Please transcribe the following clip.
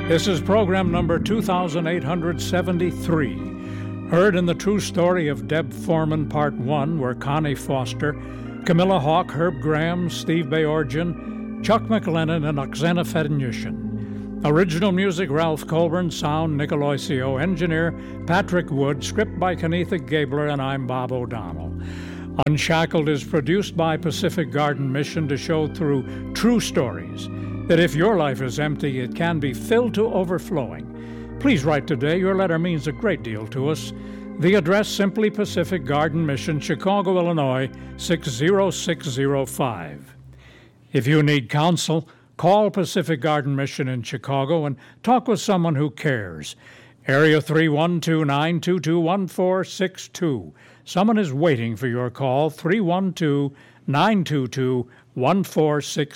This is program number 2873. Heard in the true story of Deb Foreman, Part 1, where Connie Foster, Camilla Hawk, Herb Graham, Steve Bayorgian, Chuck McLennan, and Oksana Fednyushin. Original music, Ralph Colburn. Sound, Nick Aloisio. Engineer, Patrick Wood. Script by Kenetha Gabler, and I'm Bob O'Donnell. Unshackled is produced by Pacific Garden Mission to show through true stories that if your life is empty, it can be filled to overflowing. Please write today. Your letter means a great deal to us. The address, simply Pacific Garden Mission, Chicago, Illinois, 60605. If you need counsel, call Pacific Garden Mission in Chicago and talk with someone who cares. Area 312-922-1462. Someone is waiting for your call, 312-922-1462.